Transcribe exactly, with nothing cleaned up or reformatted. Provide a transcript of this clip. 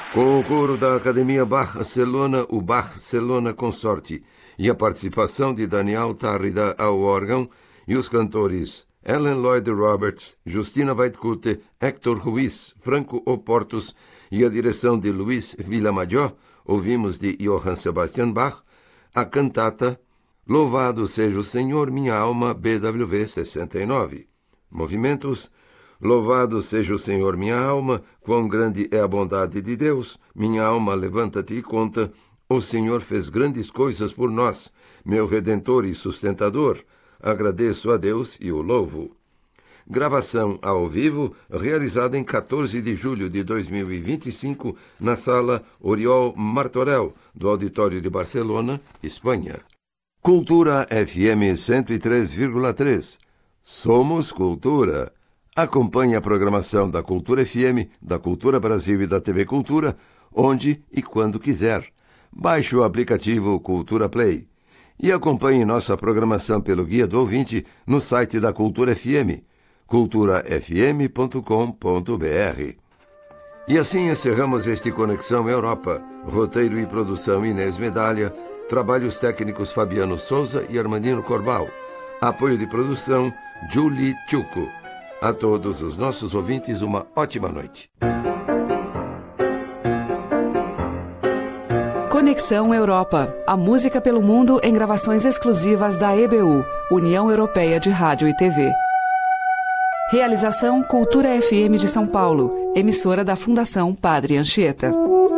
Com o coro da Academia Barcelona, o Barcelona Consorte, e a participação de Daniel Tárrida ao órgão, e os cantores Ellen Lloyd Roberts, Justina Weidkutte, Héctor Ruiz, Franco Oportos e a direção de Luis Villamayor, ouvimos de Johann Sebastian Bach, a cantata Louvado seja o Senhor, minha alma, B W V sessenta e nove. Movimentos: Louvado seja o Senhor, minha alma, quão grande é a bondade de Deus, minha alma, levanta-te e conta, o Senhor fez grandes coisas por nós, meu Redentor e sustentador, agradeço a Deus e o louvo. Gravação ao vivo, realizada em quatorze de julho de dois mil e vinte e cinco, na sala Oriol Martorell, do Auditório de Barcelona, Espanha. Cultura F M cento e três vírgula três. Somos Cultura. Acompanhe a programação da Cultura F M, da Cultura Brasil e da T V Cultura, onde e quando quiser. Baixe o aplicativo Cultura Play. E acompanhe nossa programação pelo Guia do Ouvinte no site da Cultura F M, cultura f m ponto com ponto b r. E assim encerramos este Conexão Europa. Roteiro e produção Inês Medalha, trabalhos técnicos Fabiano Souza e Armandino Corbal. Apoio de produção Julie Chuco. A todos os nossos ouvintes, uma ótima noite. Conexão Europa. A música pelo mundo em gravações exclusivas da E B U, União Europeia de Rádio e T V. Realização Cultura F M de São Paulo, emissora da Fundação Padre Anchieta.